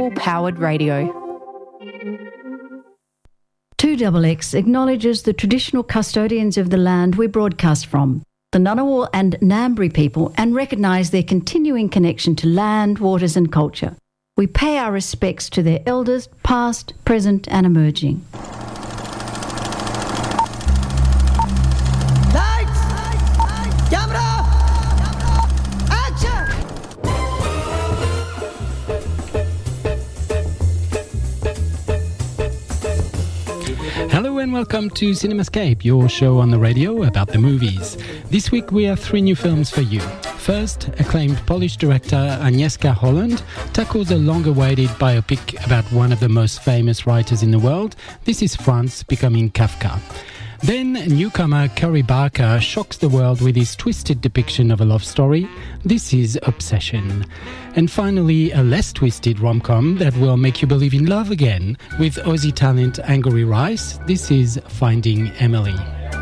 People-powered radio. 2XX acknowledges the traditional custodians of the land we broadcast from, the Ngunnawal and Ngambri people, and recognise their continuing connection to land, waters and culture. We pay our respects to their elders, past, present and emerging. Hello and welcome to Cinemascape, your show on the radio about the movies. This week we have 3 new films for you. First, acclaimed Polish director Agnieszka Holland tackles a long-awaited biopic about one of the most famous writers in the world. This is Franz Becoming Kafka. Then, newcomer Curry Barker shocks the world with his twisted depiction of a love story. This is Obsession. And finally, a less twisted rom-com that will make you believe in love again with Aussie talent Angourie Rice. This is Finding Emily.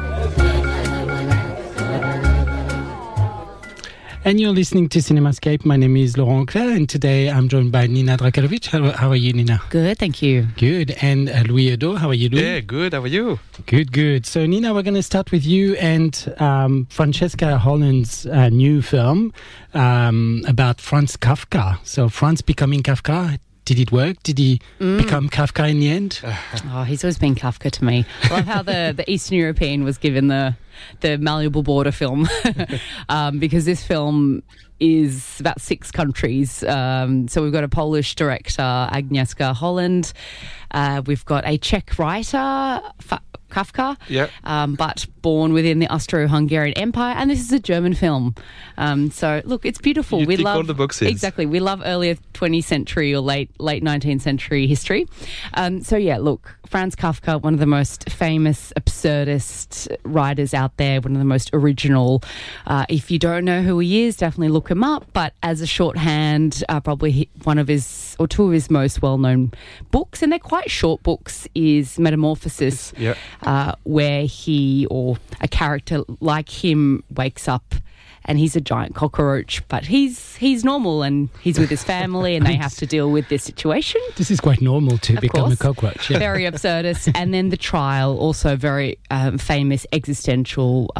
And you're listening to Cinemascape. My name is Laurent Claire, and today I'm joined by Nina Drakalovich. How are you, Nina? Good, thank you. Good. And Louis Edo, how are you doing? Yeah, good. How are you? Good. So, Nina, we're going to start with you and Francesca Holland's new film about Franz Kafka. So, Franz Becoming Kafka. Did it work? Did he become Kafka in the end? Oh, he's always been Kafka to me. I love how the Eastern European was given the malleable border film because this film is about 6 countries. So we've got a Polish director, Agnieszka Holland. We've got a Czech writer, Kafka, but born within the Austro-Hungarian Empire, and this is a German film. So look, it's beautiful. We love all the boxes. Exactly. We love earlier 20th century or late 19th century history. So yeah, look, Franz Kafka, one of the most famous absurdist writers out there, one of the most original. If you don't know who he is, definitely look him up. But as a shorthand, probably one of his or 2 of his most well-known books, and they're quite short books, is Metamorphosis, where he or a character like him wakes up and he's a giant cockroach, but he's normal and he's with his family and they have to deal with this situation. This is quite normal to become a cockroach. Yeah. Very absurdist. And then The Trial, also very famous existential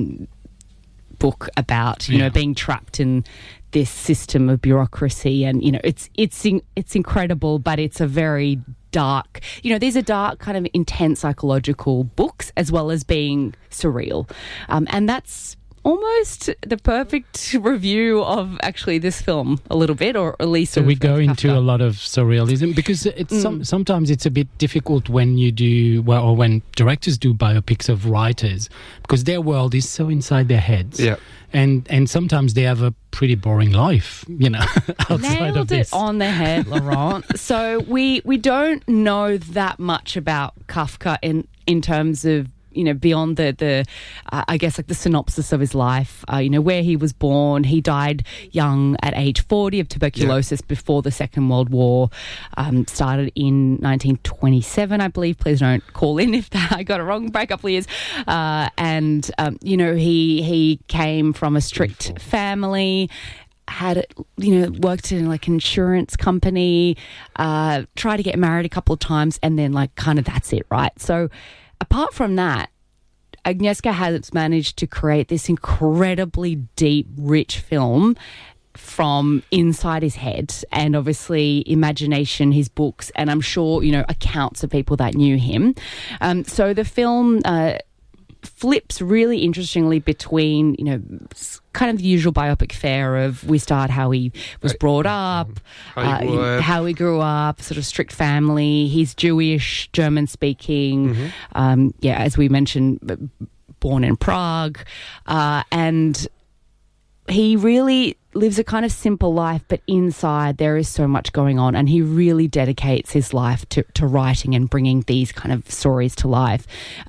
book about, you know, being trapped in this system of bureaucracy. And, you know, it's incredible, but it's a very dark, you know, these are dark, kind of intense psychological books as well as being surreal. And that's almost the perfect review of actually this film a little bit, or at least. So we go into a lot of surrealism because it's sometimes it's a bit difficult when you do, well, or when directors do biopics of writers, because their world is so inside their heads. Yeah. And sometimes they have a pretty boring life, you know, outside of this. Nailed it on the head, Laurent. So we don't know that much about Kafka in terms of, you know, beyond the I guess like the synopsis of his life, you know, where he was born. He died young at age 40 of tuberculosis before the Second World War. Started in 1927, I believe. Please don't call in if I got it wrong. Break up, years. And you know, he came from a strict family. Had, you know, worked in like an insurance company. Tried to get married a couple of times, and then like kind of that's it, right? So. Apart from that, Agnieszka has managed to create this incredibly deep, rich film from inside his head, and obviously imagination, his books, and I'm sure, you know, accounts of people that knew him. So the film flips really interestingly between, you know, kind of the usual biopic fare of we start how he was brought up, how he grew up, sort of strict family. He's Jewish, German speaking. As we mentioned, born in Prague, and he really lives a kind of simple life, but inside there is so much going on, and he really dedicates his life to writing and bringing these kind of stories to life.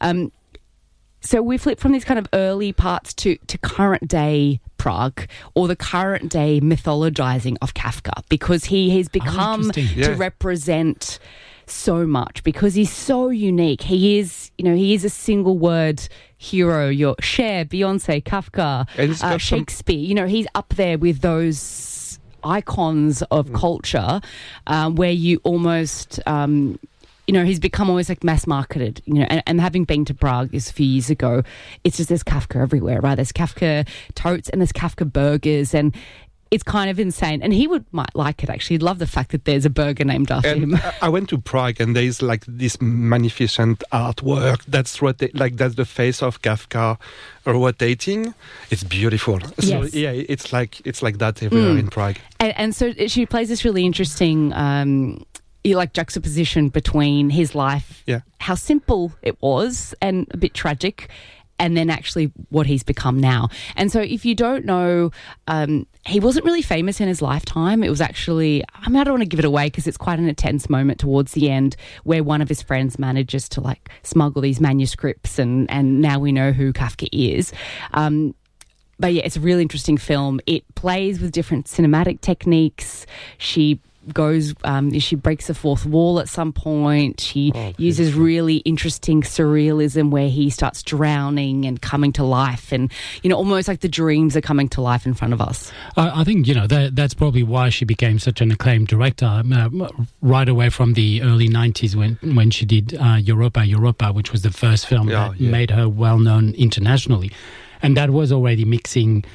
So we flip from these kind of early parts to current day Prague, or the current day mythologizing of Kafka, because he's become to represent so much, because he's so unique. He is a single word hero. Your Cher, Beyonce, Kafka, Shakespeare. You know, he's up there with those icons of culture, where you almost... he's become almost like mass marketed, and having been to Prague a few years ago, it's just there's Kafka everywhere, right? There's Kafka totes and there's Kafka burgers, and it's kind of insane. And he might like it, actually. He'd love the fact that there's a burger named after him. I went to Prague, and there's like this magnificent artwork that's that's the face of Kafka rotating. It's beautiful. So yes. yeah, it's like that everywhere in Prague. And so she plays this really interesting juxtaposition between his life, how simple it was and a bit tragic, and then actually what he's become now. And so if you don't know, he wasn't really famous in his lifetime. It was actually, I don't want to give it away because it's quite an intense moment towards the end where one of his friends manages to smuggle these manuscripts, and now we know who Kafka is. But yeah, it's a really interesting film. It plays with different cinematic techniques. She breaks the fourth wall at some point. She uses really interesting surrealism where he starts drowning and coming to life, and almost like the dreams are coming to life in front of us. I think that's probably why she became such an acclaimed director right away from the early 90s when she did Europa, which was the first film that made her well known internationally, and that was already mixing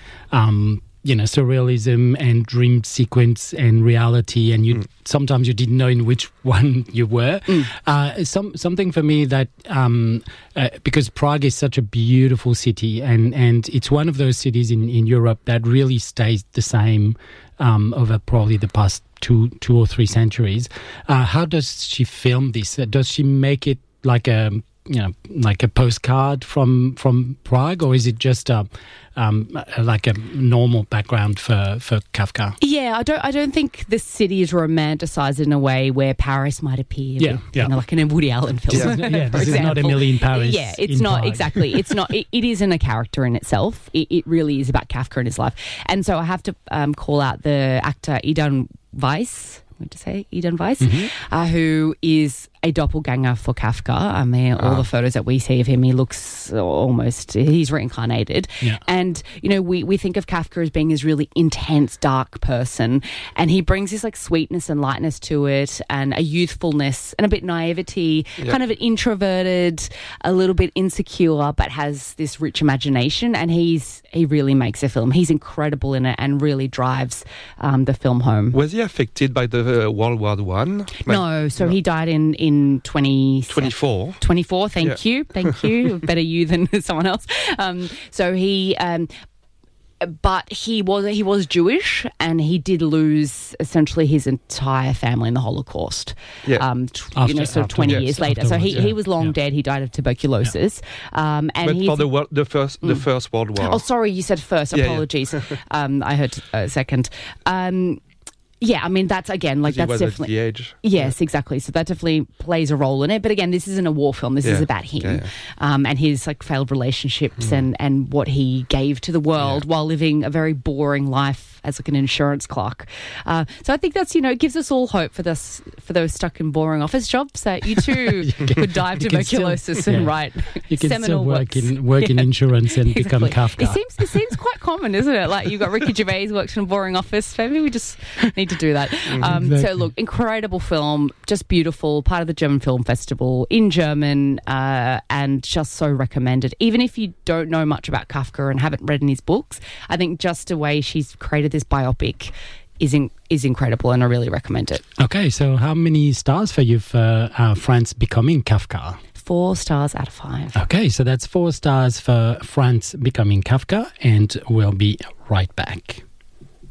surrealism and dream sequence and reality, and sometimes you didn't know in which one you were. Something for me that because Prague is such a beautiful city, and it's one of those cities in Europe that really stays the same over probably the past two or three centuries. How does she film this? Does she make it like a postcard from Prague, or is it just like a normal background for Kafka? Yeah, I don't think the city is romanticized in a way where Paris might appear. Like in a Woody Allen film. This is not Emily in Paris. Yeah, it's not Prague. exactly. It's not. It isn't a character in itself. It really is about Kafka and his life. And so I have to call out the actor Eden Weiss. Who is a doppelganger for Kafka. I mean, all the photos that we see of him, he looks he's reincarnated. Yeah. And, we think of Kafka as being this really intense, dark person, and he brings this sweetness and lightness to it, and a youthfulness and a bit naivety, kind of an introverted, a little bit insecure, but has this rich imagination, and he really makes a film. He's incredible in it and really drives the film home. Was he affected by the World War I? No, so he died in 24. 24, thank you. Better you than someone else. But he was Jewish, and he did lose essentially his entire family in the Holocaust. Yeah. 20 years later. So he was long dead. He died of tuberculosis. But for the First World War. Oh, sorry, you said first. Apologies. I heard second. Yeah, I mean, that's again, that's definitely... the age. Yes, exactly. So that definitely plays a role in it. But again, this isn't a war film. This is about him and his failed relationships and what he gave to the world while living a very boring life as an insurance clerk. So I think that's, it gives us all hope for those stuck in boring office jobs that you too could die of tuberculosis and write seminal work in insurance and become Kafka. It seems quite common, isn't it? You've got Ricky Gervais works in a boring office. Maybe we just need to do that. Exactly. So look, incredible film, just beautiful, part of the German Film Festival in German, and just so recommended. Even if you don't know much about Kafka and haven't read in his books, I think just the way she's created this biopic is incredible, and I really recommend it. Okay, so how many stars for you for France Becoming Kafka? 4 stars out of 5. Okay, so that's 4 stars for France Becoming Kafka, and we'll be right back.